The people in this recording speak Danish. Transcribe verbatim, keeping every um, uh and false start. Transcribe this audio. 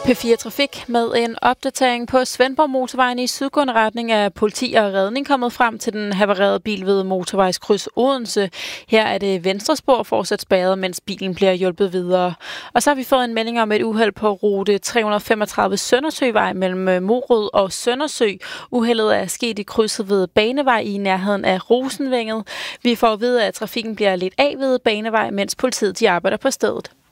P fire Trafik med en opdatering på Svendborg Motorvejen i sydgående retning af politi og redning kommet frem til den havarerede bil ved motorvejskryds Odense. Her er det venstre spor fortsat spærret, mens bilen bliver hjulpet videre. Og så har vi fået en melding om et uheld på rute tre hundrede og femogtredive Søndersøvej mellem Morud og Søndersø. Uheldet er sket i krydset ved Banevej i nærheden af Rosenvænget. Vi får at vide, at trafikken bliver lidt af ved Banevej, mens politiet de arbejder på stedet.